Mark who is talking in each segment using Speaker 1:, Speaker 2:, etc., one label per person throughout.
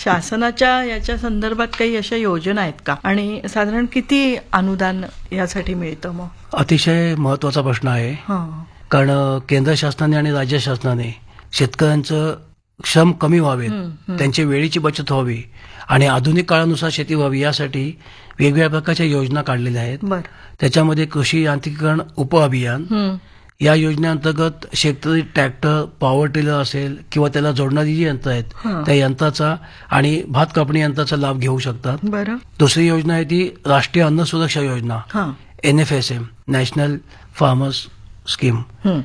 Speaker 1: शासनाच्या याच्या संदर्भात काही अशा योजना आहेत का, आणि साधारण किती अनुदान यासाठी मिळतं मग?
Speaker 2: अतिशय महत्वाचा प्रश्न आहे. कारण केंद्र शासनाने आणि राज्य शासनाने शेतकऱ्यांचं श्रम कमी व्हावेत, त्यांची वेळेची बचत व्हावी आणि आधुनिक काळानुसार शेती व्हावी यासाठी वेगवेगळ्या प्रकारच्या योजना काढलेल्या आहेत. त्याच्यामध्ये कृषी यांत्रिकीकरण उपअभियान या योजनेअंतर्गत शेतकरी ट्रॅक्टर, पॉवर टिलर असेल किंवा त्याला जोडणारी जी यंत्र आहेत त्या यंत्राचा आणि भात कापणी यंत्राचा लाभ घेऊ शकतात. दुसरी योजना आहे ती राष्ट्रीय अन्न सुरक्षा योजना, NFSM, नॅशनल फार्मर्स स्कीम.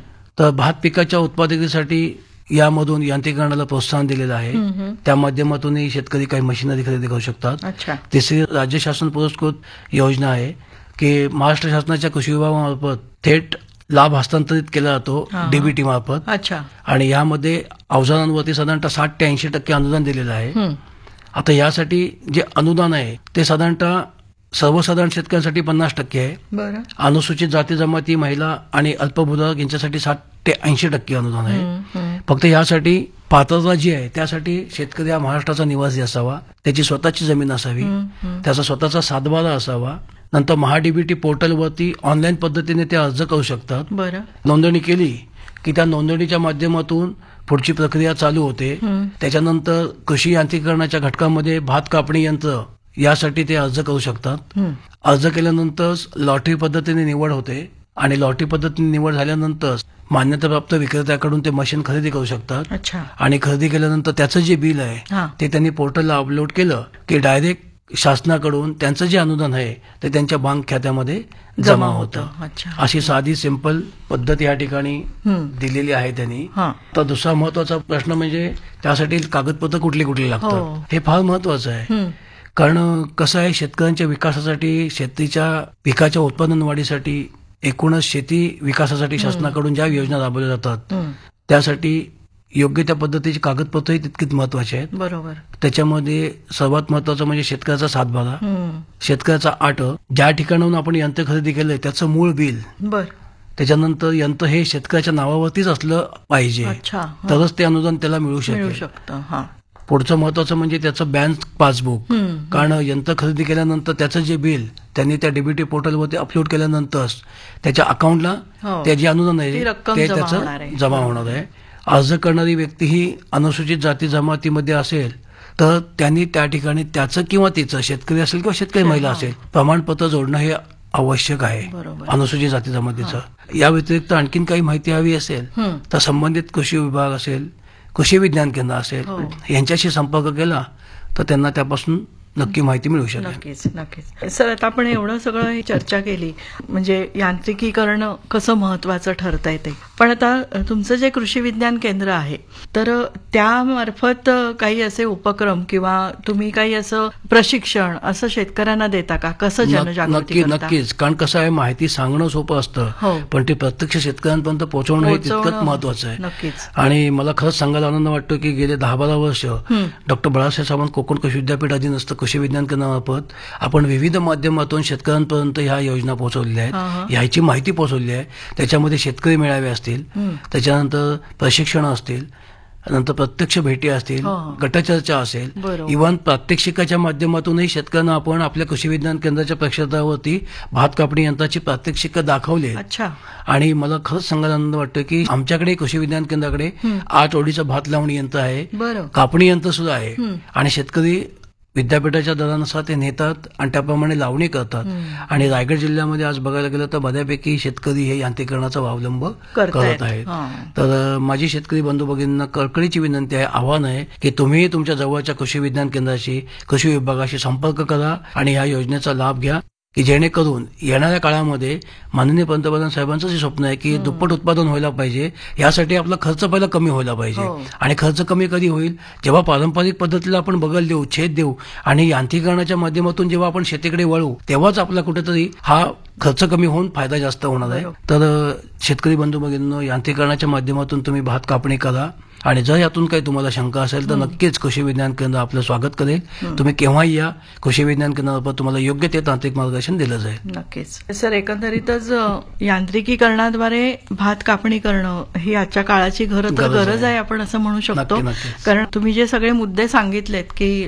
Speaker 2: तर भात पिकाच्या उत्पादकतेसाठी यामधून यांत्रिकीकरणाला प्रोत्साहन दिलेलं आहे. त्या माध्यमातूनही शेतकरी काही मशिनरी खरेदी करू शकतात. तिसरी राज्य शासन पुरस्कृत योजना आहे की महाराष्ट्र शासनाच्या कृषी विभागामार्फत थेट लाभ हस्तांतरित केला जातो डीबीटी मार्फत. आणि यामध्ये अवजारांवरती साधारणतः 60 ते 80% अनुदान दिलेलं आहे. आता यासाठी जे अनुदान आहे ते साधारणतः सर्वसाधारण शेतकऱ्यांसाठी 50% आहे. अनुसूचित जाती जमाती, महिला आणि अल्पभूधारक यांच्यासाठी 60 ते 80% अनुदान आहे. फक्त यासाठी पात्रता जी आहे त्यासाठी शेतकरी हा महाराष्ट्राचा निवासी असावा, त्याची स्वतःची जमीन असावी, त्याचा स्वतःचा सातबारा असावा. नंतर महाडीबीटी पोर्टलवरती ऑनलाईन पद्धतीने ते अर्ज करू शकतात. नोंदणी केली की त्या नोंदणीच्या माध्यमातून पुढची प्रक्रिया चालू होते. त्याच्यानंतर कृषी यांत्रिकीकरणाच्या घटकामध्ये भात कापणी यंत्र यासाठी ते अर्ज करू शकतात. अर्ज केल्यानंतर लॉटरी पद्धतीने निवड होते आणि लॉटरी पद्धतीने निवड झाल्यानंतर मान्यताप्राप्त विक्रेत्याकडून ते मशीन खरेदी करू शकतात. आणि खरेदी केल्यानंतर त्याचं जे बिल आहे ते त्यांनी पोर्टलला अपलोड केलं की डायरेक्ट शासनाकडून त्यांचं जे अनुदान आहे ते त्यांच्या बँक खात्यामध्ये जमा होतं. अशी साधी सिंपल पद्धत या ठिकाणी दिलेली आहे त्यांनी. तर दुसरा महत्वाचा प्रश्न म्हणजे त्यासाठी कागदपत्र कुठली कुठली लागतात हे फार महत्वाचं आहे. कारण कसं आहे, शेतकऱ्यांच्या विकासासाठी, शेतीच्या पिकाच्या उत्पादन वाढीसाठी, एकूणच शेती विकासासाठी शासनाकडून ज्या योजना राबवल्या जातात त्यासाठी योग्य त्या पद्धतीची कागदपत्रही तितकीच महत्वाची आहेत. त्याच्यामध्ये सर्वात महत्वाचं म्हणजे शेतकऱ्याचा सातबारा, शेतकऱ्याचा आट, ज्या ठिकाणाहून आपण यंत्र खरेदी केलंय त्याचं मूळ बिल, त्याच्यानंतर यंत्र हे शेतकऱ्याच्या नावावरतीच असलं पाहिजे तरच ते अनुदान त्याला मिळू शकतं. पुढचं महत्वाचं म्हणजे त्याचं बँक पासबुक. कारण यंत्र खरेदी केल्यानंतर त्याचं जे बिल त्यांनी त्या डीबीटी पोर्टलवरती अपलोड केल्यानंतर त्याच्या अकाउंटला ते जे अनुदान आहे ते त्याचं जमा होणार आहे. अर्ज करणारी व्यक्ती ही अनुसूचित जाती जमातीमध्ये असेल तर त्यांनी त्या ठिकाणी त्याचं किंवा तिचं, शेतकरी असेल किंवा शेतकरी महिला असेल, प्रमाणपत्र जोडणं हे आवश्यक आहे अनुसूचित जाती जमातीचं. या व्यतिरिक्त आणखीन काही माहिती हवी असेल तर संबंधित कृषी विभाग असेल, कृषी विज्ञान केंद्र असेल यांच्याशी संपर्क केला तर त्यांना त्यापासून नक्की माहिती मिळू शकेल.
Speaker 1: नक्कीच. सर, आता आपण एवढं सगळं चर्चा केली म्हणजे यांत्रिकीकरण कसं महत्वाचं ठरतंय ते, पण आता तुमचं जे कृषी विज्ञान केंद्र आहे तर त्यामार्फत काही असे उपक्रम किंवा तुम्ही काही असं प्रशिक्षण असं शेतकऱ्यांना देता का? कसं जनजागृती करता?
Speaker 2: नक्कीच. कारण कसं आहे, माहिती सांगणं सोपं असतं पण ते प्रत्यक्ष शेतकऱ्यांपर्यंत पोहोचवणं हे तितकंच महत्वाचं आहे. आणि मला खरंच सांगायला आनंद वाटतो की गेले 10-12 वर्ष डॉक्टर बाळासाहेब सावंत कोकण कृषी विद्यापीठ अधीनस्थ कृषी विज्ञान केंद्रामार्फत आपण विविध माध्यमातून शेतकऱ्यांपर्यंत ह्या योजना पोहोचवलेल्या आहेत, याची माहिती पोहोचवली आहे. त्याच्यामध्ये शेतकरी मेळावे असतील, त्याच्यानंतर प्रशिक्षण असतील, नंतर प्रत्यक्ष भेटी असतील, गटचर्चा असेल, इव्हन प्रात्यक्षिकाच्या माध्यमातूनही शेतकऱ्यांना आपण आपल्या कृषी विज्ञान केंद्राच्या प्रक्षेत्रावरती भात कापणी यंत्राची प्रात्यक्षिक दाखवले. आणि मला खरंच सांगायला आनंद वाटतो की आमच्याकडे कृषी विज्ञान केंद्राकडे 8 ओढीचं भात लावणी यंत्र आहे, कापणी यंत्र सुद्धा आहे आणि शेतकरी विद्यापीठाच्या दरानुसार ते नेतात आणि त्याप्रमाणे लावणी करतात. आणि रायगड जिल्ह्यामध्ये आज बघायला गेलं तर बऱ्यापैकी शेतकरी हे यांत्रिकीकरणाचा अवलंब करत आहेत. तर माझी शेतकरी बंधू भगिनींना कळकळीची विनंती आहे, आव्हान आहे की तुम्ही तुमच्या जवळच्या कृषी विज्ञान केंद्राशी, कृषी विभागाशी संपर्क करा आणि या योजनेचा लाभ घ्या की जेणेकरून येणाऱ्या काळामध्ये माननीय पंतप्रधान साहेबांचं जे स्वप्न आहे की दुप्पट उत्पादन व्हायला पाहिजे, यासाठी आपला खर्च पहिला कमी व्हायला पाहिजे. आणि खर्च कमी कधी होईल, जेव्हा पारंपरिक पद्धतीला आपण बगल देऊ, छेद देऊ आणि यांत्रिकीकरणाच्या माध्यमातून जेव्हा आपण शेतीकडे वळू तेव्हाच आपला कुठेतरी हा खर्च कमी होऊन फायदा जास्त होणार आहे. तर शेतकरी बंधू भगिनींनो, यांत्रिकीकरणाच्या माध्यमातून तुम्ही भात कापणी करा आणि जर यातून काही तुम्हाला शंका असेल तर नक्कीच कृषी विज्ञान केंद्र आपलं स्वागत करेल. तुम्ही केव्हाही या, कृषी विज्ञान केंद्रावर तुम्हाला योग्य ते तांत्रिक मार्गदर्शन दिलं जाईल.
Speaker 1: नक्कीच. सर, एकंदरीतच यांत्रिकीकरणाद्वारे भात कापणी करणं ही आजच्या काळाची गरज आहे आपण असं म्हणू शकतो. कारण तुम्ही जे सगळे मुद्दे सांगितलेत की